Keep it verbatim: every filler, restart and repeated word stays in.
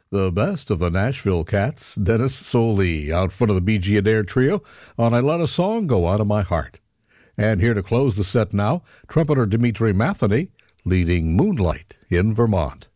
The best of the Nashville Cats, Dennis Soley, out front of the B G Adair Trio on I Let a Song Go Out of My Heart. And here to close the set now, trumpeter Dimitri Matheny leading Moonlight in Vermont.